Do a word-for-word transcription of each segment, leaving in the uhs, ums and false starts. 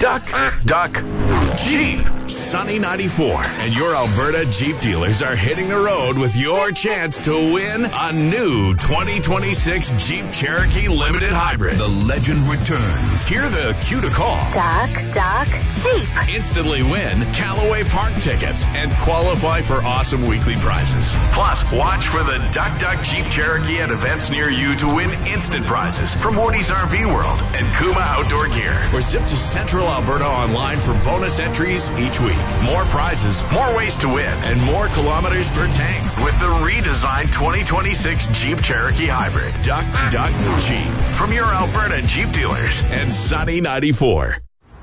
Duck, duck, Jeep. Sunny ninety-four and your Alberta Jeep dealers are hitting the road with your chance to win a new twenty twenty-six Jeep Cherokee Limited Hybrid. The legend returns. Hear the cue to call. Duck, duck, Jeep. Instantly win Callaway Park tickets and qualify for awesome weekly prizes. Plus, watch for the Duck, Duck Jeep Cherokee at events near you to win instant prizes from Morty's R V World and Kuma Outdoor Gear. Or zip to Central Alberta Online for bonus entries each week. More prizes, more ways to win, and more kilometers per tank with the redesigned twenty twenty-six Jeep Cherokee Hybrid. Duck, duck, Jeep. From your Alberta Jeep dealers and Sunny ninety-four.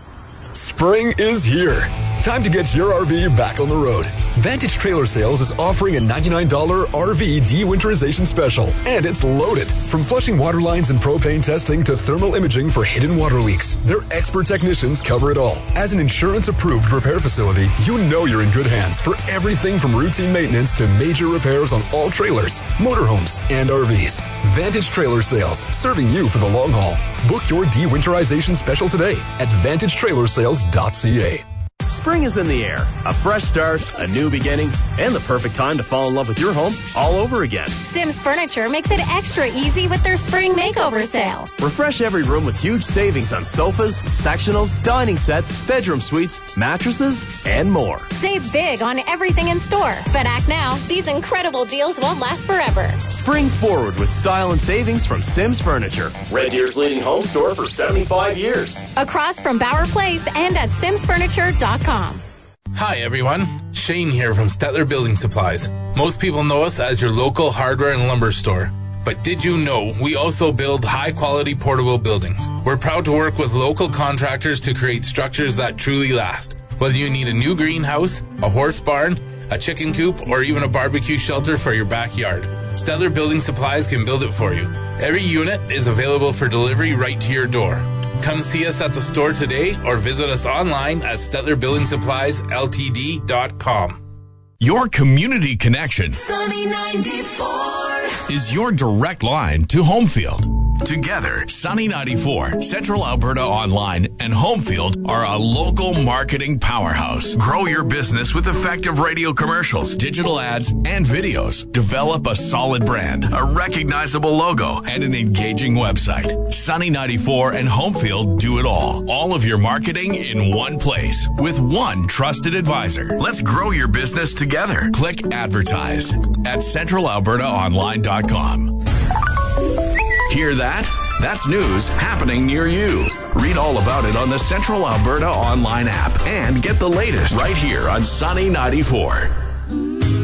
Spring is here. Time to get your R V back on the road. Vantage Trailer Sales is offering a ninety-nine dollars R V de-winterization special, and it's loaded. From flushing water lines and propane testing to thermal imaging for hidden water leaks, their expert technicians cover it all. As an insurance-approved repair facility, you know you're in good hands for everything from routine maintenance to major repairs on all trailers, motorhomes, and R Vs. Vantage Trailer Sales, serving you for the long haul. Book your de-winterization special today at vantage trailer sales dot c a. Spring is in the air. A fresh start, a new beginning, and the perfect time to fall in love with your home all over again. Sims Furniture makes it extra easy with their spring makeover sale. Refresh every room with huge savings on sofas, sectionals, dining sets, bedroom suites, mattresses, and more. Save big on everything in store. But act now. These incredible deals won't last forever. Spring forward with style and savings from Sims Furniture. Red Deer's leading home store for seventy-five years. Across from Bauer Place and at sims furniture dot com. Hi everyone, Shane here from Stettler Building Supplies. Most people know us as your local hardware and lumber store. But did you know we also build high-quality portable buildings? We're proud to work with local contractors to create structures that truly last. Whether you need a new greenhouse, a horse barn, a chicken coop, or even a barbecue shelter for your backyard, Stettler Building Supplies can build it for you. Every unit is available for delivery right to your door. Come see us at the store today or visit us online at stettler building supplies l t d dot com. Your community connection Sunny ninety-four is your direct line to Homefield. Together, Sunny ninety-four, Central Alberta Online, and Homefield are a local marketing powerhouse. Grow your business with effective radio commercials, digital ads, and videos. Develop a solid brand, a recognizable logo, and an engaging website. Sunny ninety-four and Homefield do it all. All of your marketing in one place with one trusted advisor. Let's grow your business together. Click advertise at central alberta online dot com. Hear that? That's news happening near you. Read all about it on the Central Alberta Online app and get the latest right here on Sunny ninety-four.